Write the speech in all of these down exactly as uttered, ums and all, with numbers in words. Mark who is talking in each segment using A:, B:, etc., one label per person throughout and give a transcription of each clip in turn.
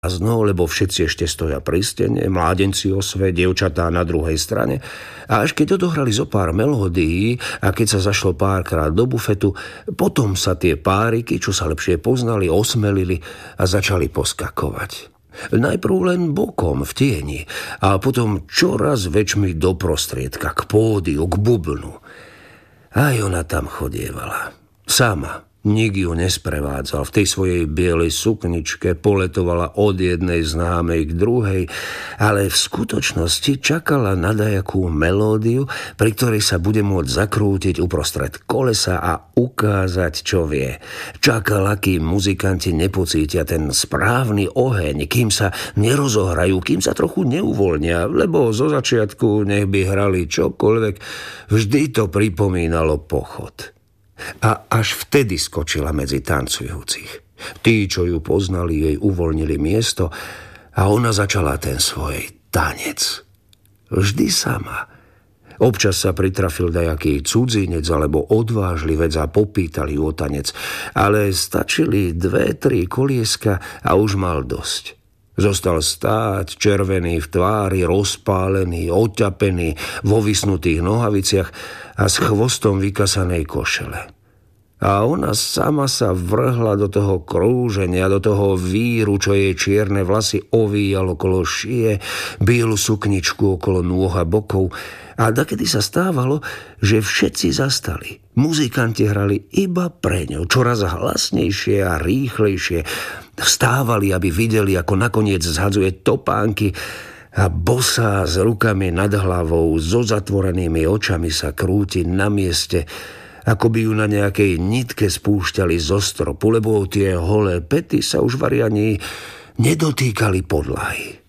A: prázdno, lebo všetci ešte stoja pri stene, mládenci o sve, dievčatá na druhej strane. A až keď odohrali zo pár melódií a keď sa zašlo párkrát do bufetu, potom sa tie páriky, čo sa lepšie poznali, osmelili a začali poskakovať. Najprv len bokom v tieni a potom čoraz väčšmi do prostriedka, k pódiu, k bubnu. Aj ona tam chodievala. Sama. Nik ju nesprevádzal. V tej svojej bielej sukničke poletovala od jednej známej k druhej, ale v skutočnosti čakala na dajakú melódiu, pri ktorej sa bude môcť zakrútiť uprostred kolesa a ukázať, čo vie. Čakala, kým muzikanti nepocítia ten správny oheň, kým sa nerozohrajú, kým sa trochu neuvoľnia, lebo zo začiatku nech by hrali čokoľvek, vždy to pripomínalo pochod. A až vtedy skočila medzi tancujúcich. Tí, čo ju poznali, jej uvoľnili miesto a ona začala ten svoj tanec. Vždy sama. Občas sa pritrafil dajaký cudzinec alebo odvážlivec a popýtali ju o tanec, ale stačili dve, tri kolieska a už mal dosť. Zostal stáť, červený v tvári, rozpálený, oťapený, vo vysnutých nohaviciach a s chvostom vykasanej košele. A ona sama sa vrhla do toho krúženia, do toho víru, čo jej čierne vlasy ovíjal okolo šie, bielu sukničku okolo nôh a bokov. A dakedy sa stávalo, že všetci zastali. Muzikanti hrali iba pre ňu, čoraz hlasnejšie a rýchlejšie. Vstávali, aby videli, ako nakoniec zhadzuje topánky a bosá s rukami nad hlavou, so zatvorenými očami sa krúti na mieste, ako by ju na nejakej nitke spúšťali zo stropu, lebo tie holé pety sa už variani nedotýkali podlahy.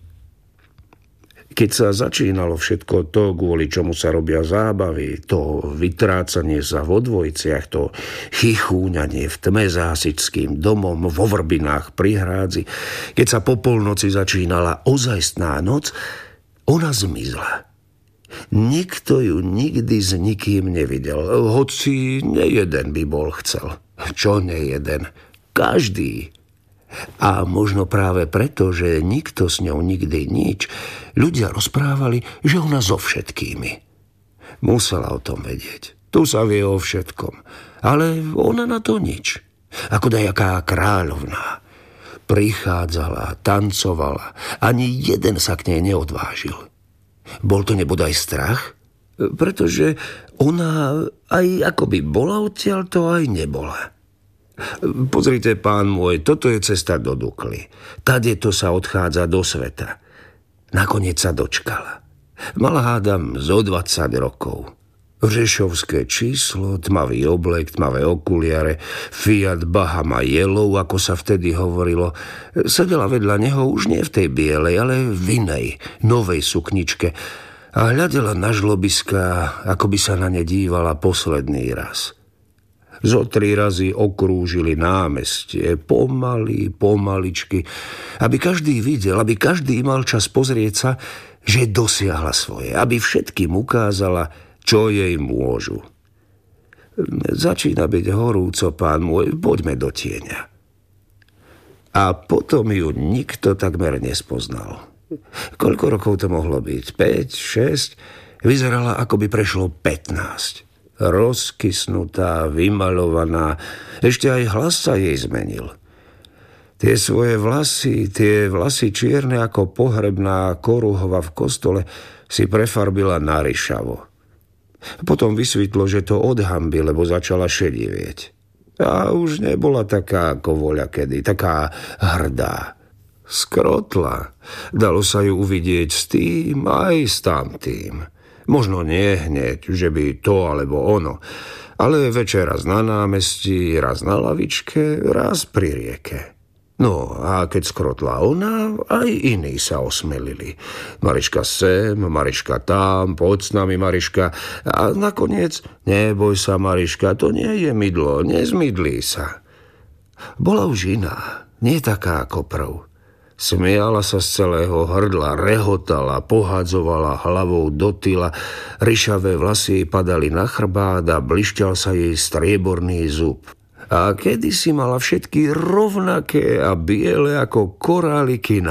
A: Keď sa začínalo všetko to, kvôli čomu sa robia zábavy, to vytrácanie sa vo dvojciach, to chichúňanie v tme za hasičským domom, vo vrbinách pri hrádzi, keď sa po polnoci začínala ozajstná noc, ona zmizla. Nikto ju nikdy s nikým nevidel, hoci nejeden by bol chcel. Čo nejeden? Každý. A možno práve preto, že nikto s ňou nikdy nič, ľudia rozprávali, že ona so všetkými. Musela o tom vedieť. Tu sa vie o všetkom. Ale ona na to nič. Ako dajaká kráľovná. Prichádzala, tancovala. Ani jeden sa k nej neodvážil. Bol to nebodaj strach? Pretože ona aj akoby bola odtiaľ, to aj nebola. Pozrite, pán môj, toto je cesta do Dukly. Tade to sa odchádza do sveta. Nakoniec sa dočkala. Mala hádam zo dvadsať rokov. Řešovské číslo, tmavý oblek, tmavé okuliare, Fiat Bahama Yellow, ako sa vtedy hovorilo. Sedela vedľa neho už nie v tej bielej, ale v inej, novej sukničke a hľadela na žlobiská, ako by sa na ne dívala posledný raz. Zo tri razy okrúžili námestie, pomaly, pomaličky, aby každý videl, aby každý mal čas pozrieť sa, že dosiahla svoje, aby všetkým ukázala, čo jej môžu. Začína byť horúco, pán môj, poďme do tieňa. A potom ju nikto takmer nespoznal. Koľko rokov to mohlo byť? päť, šesť? Vyzerala, ako by prešlo pätnásť. Rozkysnutá, vymalovaná, ešte aj hlas sa jej zmenil. Tie svoje vlasy, tie vlasy čierne ako pohrebná koruhova v kostole, si prefarbila na ryšavo. Potom vysvetlo, že to od hanby, lebo začala šedivieť. A už nebola taká ako voľakedy, taká hrdá. Skrotla. Dalo sa ju uvidieť s tým aj s tamtým. Možno nie hneď, že by to alebo ono, ale večer raz na námestí, raz na lavičke, raz pri rieke. No a keď skrotla ona, aj iní sa osmelili. Mariška sem, Mariška tam, poď s nami, Mariška. A nakoniec, neboj sa, Mariška, to nie je mydlo, nezmydlí sa. Bola už iná, nie taká ako prv. Smiala sa z celého hrdla, rehotala, pohádzovala hlavou do tyla, ryšavé vlasy padali na chrbát a blišťal sa jej strieborný zub. A kedysi mala všetky rovnaké a biele ako koráliky na